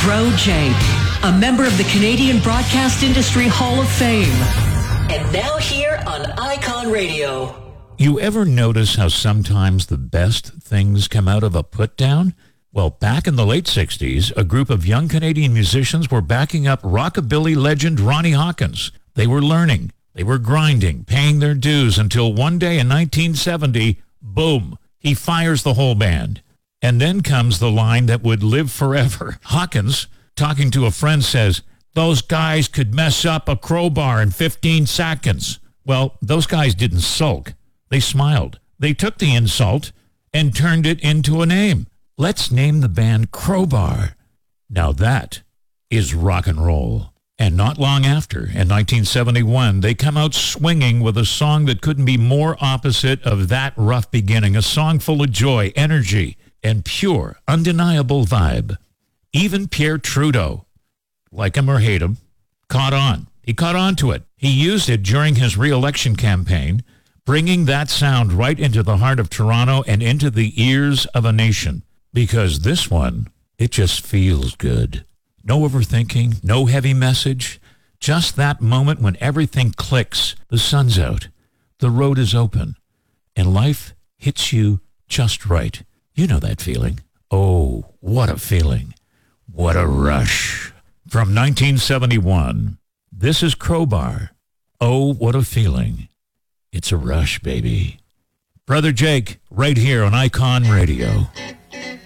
Bro Jake, a member of the Canadian Broadcast Industry Hall of Fame. And now here on Icon Radio. You ever notice how sometimes the best things come out of a put-down? Well, back in the late 60s, a group of young Canadian musicians were backing up rockabilly legend Ronnie Hawkins. They were learning, they were grinding, paying their dues until one day in 1970, boom, he fires the whole band. And then comes the line that would live forever. Hawkins, talking to a friend, says, "Those guys could mess up a crowbar in 15 seconds. Well, those guys didn't sulk. They smiled. They took the insult and turned it into a name. Let's name the band Crowbar. Now that is rock and roll. And not long after, in 1971, they come out swinging with a song that couldn't be more opposite of that rough beginning, a song full of joy, energy, and pure, undeniable vibe. Even Pierre Trudeau, like him or hate him, caught on. He caught on to it. He used it during his re-election campaign, bringing that sound right into the heart of Toronto and into the ears of a nation. Because this one, it just feels good. No overthinking, no heavy message. Just that moment when everything clicks. The sun's out. The road is open. And life hits you just right. You know that feeling. Oh, what a feeling. What a rush. From 1971, this is Crowbar. Oh, what a feeling. It's a rush, baby. Brother Jake, right here on Icon Radio.